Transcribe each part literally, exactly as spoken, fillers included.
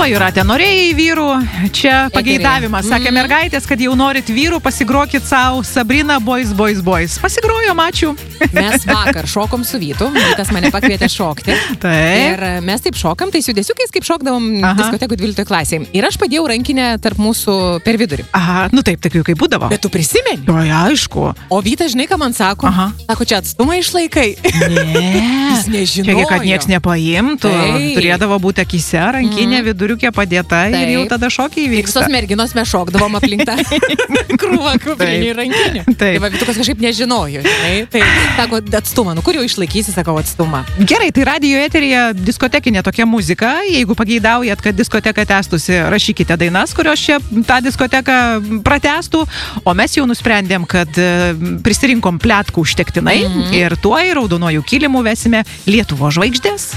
Jūrate, norėjai vyrų, čia pageidavimas. Sakė mergaitės, kad jau norit vyrų, pasigrokit savo Sabrina Boys, Boys, Boys. Pasigrojom, ačiū. Mes vakar šokom su Vytu, Vytas mane pakvietė šokti. Taip. Ir mes taip šokam, tai judesiukais, kaip šokdavom diskotekų dvyliktoje klasėje. Ir aš padėjau rankinę tarp mūsų per vidurį. Aha, nu taip, taip jau kaip būdavo. Bet tu prisimeni? O, aišku. O Vytas, žinai, ką man sako? Aha. Sako, čia atstumą išlaikai. Ne. Jis nežinojo. Čia, kad nieks nepaimtų. Taip. Turėdavo būti akise, rankinė, mm. viduriukė padėta. Taip. Ir jau tada šokiai vyksta. Visos merginos mes šokdavom aplink tą krūvą kuprinių rankinių. Taip. Tai va, Vytukas kažkaip nežinojo, žinai. Tai sako, atstumą, nu kur jau išlaikysi, sakau, atstumą. Gerai, tai radijo eteryje diskotekinė tokia muzika. Jeigu pageidaujat, kad diskoteka tęstųsi, rašykite dainas, kurios čia tą diskoteką pratęstų. O mes jau nusprendėm, kad prisirinkom pletkų užtektinai mm-hmm. ir tuo į raudonuoju kilimu vesime Lietuvos žvaigždės.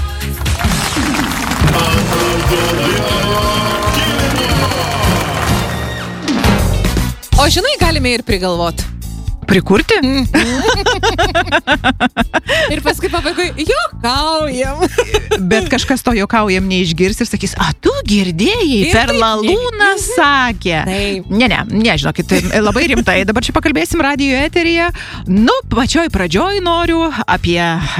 O žinai, galime ir prigalvot. Prikurti? Ir paskui pabaigui juokaujam. Bet kažkas to juokaujam neišgirs ir sakys, a tu girdėjai, ir per lalūną sakė. Taip. Ne, ne, nežinokit, labai rimtai. Dabar čia pakalbėsim radijo eteryje. Nu, pačioj pradžioj noriu apie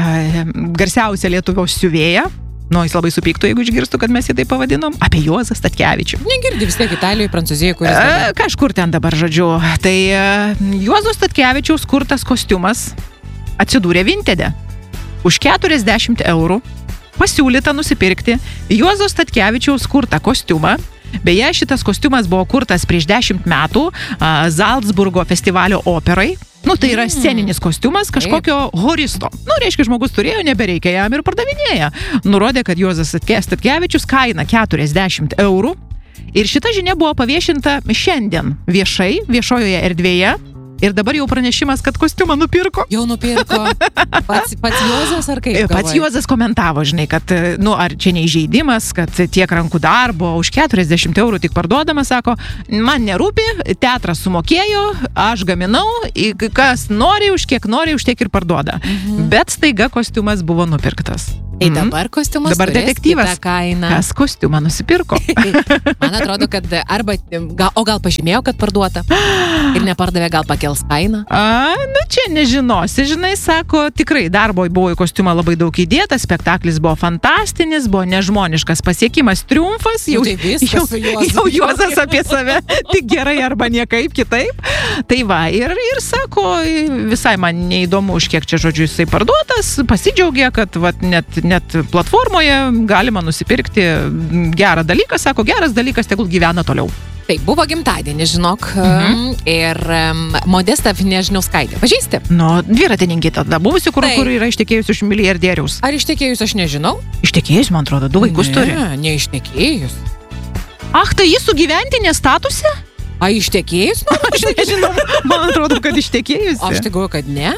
garsiausią Lietuvos siuvėją. Nu, jis labai supyktų, jeigu išgirstų, kad mes jį taip pavadinom. Apie Juozą Statkevičių. Negirdi vis tiek Italijoje, Prancūzijoje, kuris dabar... E, kažkur ten dabar, žodžiu. Tai e, Juozo Statkevičiaus kurtas kostiumas atsidūrė Vintede. Už keturiasdešimt eurų pasiūlyta nusipirkti Juozo Statkevičiaus kurtą kostiumą. Beje, šitas kostiumas buvo kurtas prieš dešimt metų a, Zalcburgo festivalio operai. Nu, tai yra sceninis kostiumas kažkokio horisto. Nu, reiškia, žmogus turėjo, nebereikia jam ir pardavinėja. Nurodė, kad Juozas Statkevičius kaina keturiasdešimt eurų. Ir šita žinia buvo paviešinta šiandien viešai, viešojoje erdvėje. Ir dabar jau pranešimas, kad kostiumą nupirko. Jau nupirko. Pats, pats Juozas ar kaip? Pats Juozas komentavo, žinai, kad, nu, ar čia neįžeidimas, kad tiek rankų darbo už keturiasdešimt eurų tik parduodama, sako, man nerūpi, teatras sumokėjo, aš gaminau, kas nori, už kiek nori, už tiek ir parduoda. Mhm. Bet staiga kostiumas buvo nupirktas. Tai dabar kostiumas dabar detektyvas. Kas kostiumą nusipirko? Man atrodo, kad arba, gal, o gal pažymėjo, kad parduota ir nepardavė, gal pakels kainą? A, nu čia nežinosi, žinai, sako, tikrai darbo buvo į kostiumą labai daug įdėta, spektaklis buvo fantastinis, buvo nežmoniškas pasiekimas, triumfas, jau, nu, tai jau, jau Juozas apie save, tik gerai arba niekaip kitaip. Tai va, ir, ir sako, visai man neįdomu, už kiek čia žodžiu jisai parduotas, pasidžiaugė, kad vat, net net platformoje galima nusipirkti gerą dalyką, sako, geras dalykas, tegul gyvena toliau. Taip, buvo gimtadienis, žinok, mhm. ir um, Modesta Vnežniauskaitė. Pažįsti? Nu, dviratininkė tada, buvusi, kur, kur yra ištekėjus iš milijardieriaus. Ar ištekėjus, aš nežinau. Ištekėjus, man atrodo, du vaikus ne, turi. Ne, neištekėjus. Ach, tai jis sugyventinė statuse? A, ištekėjus? Nu, aš nežinau, man atrodo, kad ištekėjus. Aš tik galvoju, kad ne.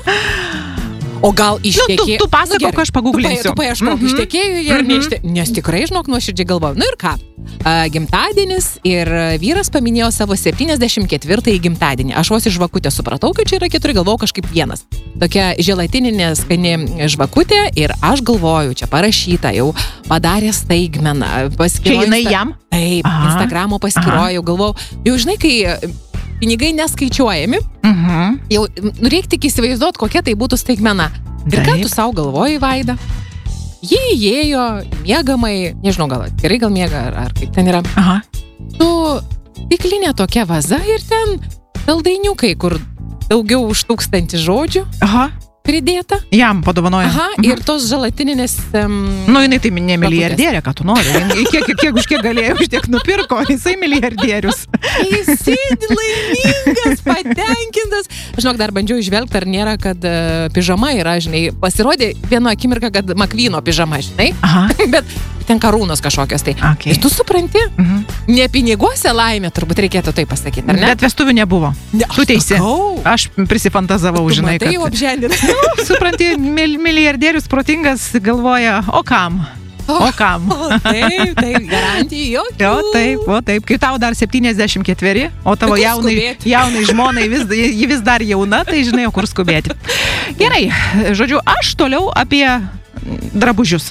O gal ištekėjo... Nu, tu, tu pasako, nu, aš paguglinsiu. Tu, tu paieškok, mm-hmm. ištekėjo ir mm-hmm. neištekėjo. Nes tikrai, žinok, nuoširdžiai galvoju. Nu ir ką? A, gimtadienis ir vyras paminėjo savo septyniasdešimt ketvirtąjį gimtadienį. Aš vos iš žvakutę supratau, kad čia yra keturi, galvojau kažkaip vienas. Tokia želatininė skani žvakutė ir aš galvoju, čia parašyta, jau padarė staigmeną. Čia jinai jam? Taip, aha, Instagramo paskyroju, galvojau. Jau žinai, kai... pinigai neskaičiuojami, uh-huh. jau nu, reikia tik įsivaizduoti, kokia tai būtų staigmena. Ir ką tu savo galvoji, Vaida? Jie įėjo miegamai, nežinau, gal gerai gal miega, ar, ar kaip ten yra. Aha. Tu stiklinė tokia vaza ir ten saldainiukai, kur daugiau už tūkstantį žodžių. Aha. Pridėta. Jam padovanoja. Aha, mhm. ir tos želatininės... Um, nu, jinai tai ne milijardierė, ką tu nori. Kiek, kiek, kiek už kiek galėjo, už tiek nupirko, jisai milijardierius. Jis sėdi laimingas, patenkintas. Žinok, dar bandžiau išvelgti, ar nėra, kad uh, pižama yra, žinai. Pasirodė vieno akimirką, kad Makvyno pižama, žinai. Aha. Bet ten karūnos kažkokios tai. Okay. Ir tu supranti, mhm. ne piniguose laimė, turbūt reikėtų tai pasakyti, ar ne? Bet vestuvių nebuvo. Ne, tu teisi. Aš prisifantazavau, tu žinai, matai, kad... jau apželdinai. Nu, supranti, milijardierius protingas galvoja, o kam? O, o kam? O, taip, taip, garantijų jokių. O taip, o taip, kai tau dar septyniasdešimt ketveri, o tavo jaunai, jaunai žmonai vis, ji vis dar jauna, tai žinai, o kur skubėti. Gerai, žodžiu, aš toliau apie drabužius.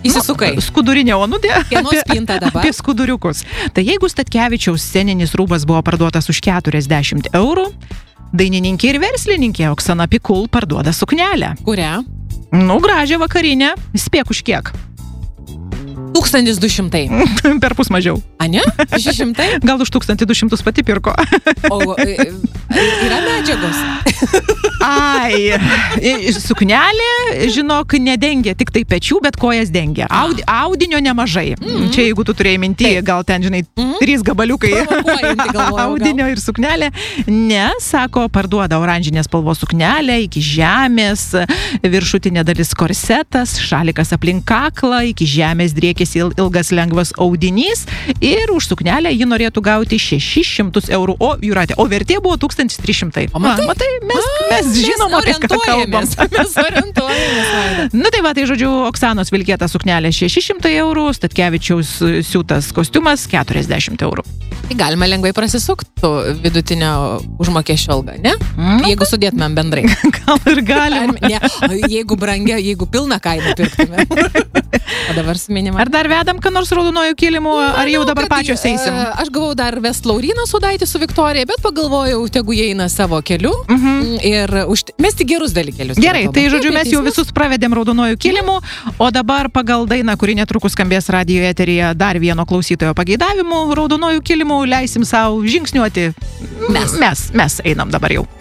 Įsisukai. Nu, skudurinė onutė. Kieno spinta dabar? Apie skuduriukus. Tai jeigu Statkevičiaus sceninis rūbas buvo parduotas už keturiasdešimt eurų, dainininkė ir verslininkė Oksana Pikul parduoda suknelę. Kurią? Nu, gražią vakarinę. Spėk už kiek? tūkstantis du šimtai. Per pus mažiau. A ne? šeši šimtai? Gal už tūkstantį du šimtus pati pirko. O e, yra medžiagos. Ai, suknelė, žinok, nedengia tik tai pečių, bet kojas dengia. Audi, audinio nemažai. Mm-hmm. Čia jeigu tu turėjai minti, gal ten, žinai, mm-hmm. trys gabaliukai audinio ir suknelė. Ne, sako, parduoda oranžinės spalvos suknelę iki žemės, viršutinė dalis korsetas, šalikas aplink kaklą, iki žemės driekėsi ilgas lengvas audinys ir už suknelę ji norėtų gauti šešis šimtus eurų. O, Jūratė, o vertė buvo tūkstantis trys šimtai. O matai, matai mes, mes žinom, apie ką kalbam. Mes orientuojamės. Nu tai va, tai žodžiu, Oksanos vilkėta suknelė šeši šimtai eurų, Statkevičiaus siūtas kostiumas keturiasdešimt eurų. Tai galima lengvai prasisukti vidutinio užmokesčio algą, ne? Mm. Jeigu sudėtumėm bendrai. Gal ir galim. Ne, jeigu brangia, jeigu pilną kainą pirktume. O dabar su minima. Ar dar vedam, ką nors raudonojų kilimų, ar jau dabar kad, pačios eisim? Aš gavau dar vest Lauryną Sudaitį su Viktorija, bet pagalvojau, tegu jie eina savo keliu Mhm. ir už... mes tik gerus dalykėlius. Gerai, tai žodžiu, mes jau visus pravedėm raudonojų kilimų, o dabar pagal dainą, kuri netrukus skambės radijo eteryje, dar vieno klausytojo pageidavimų raudonojų kilimų leisim savo žingsniuoti. Mes. Mes, mes einam dabar jau.